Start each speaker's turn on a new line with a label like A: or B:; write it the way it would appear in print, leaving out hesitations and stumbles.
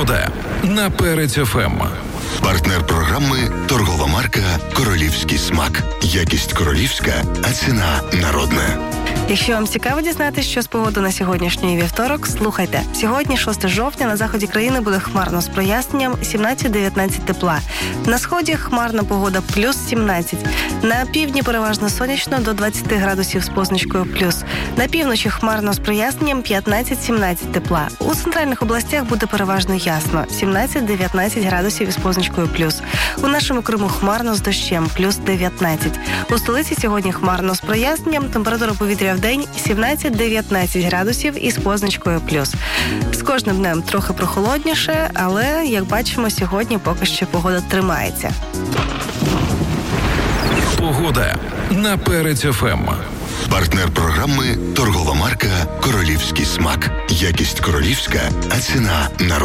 A: Погода на Перець ФМ.
B: Партнер програми – торгова марка «Королівський смак». Якість королівська, а ціна народна.
C: Якщо вам цікаво дізнатися, що з погодою на сьогоднішній вівторок, слухайте. Сьогодні, 6 жовтня, на заході країни буде хмарно з проясненням 17-19 тепла. На сході хмарна погода плюс 17. На півдні переважно сонячно до 20 градусів з позначкою плюс. На півночі хмарно з проясненням 15-17 тепла. У центральних областях буде переважно ясно 17-19 градусів із позначкою плюс. У нашому Криму хмарно з дощем плюс 19. У столиці сьогодні хмарно з проясненням, температура повітря в день 17-19 градусів із позначкою плюс. З кожним днем трохи прохолодніше, але, як бачимо, сьогодні поки що погода тримається.
A: Погода на Перець ФМ.
B: Партнер програми – торгова марка «Королівський смак». Якість королівська, а ціна народна.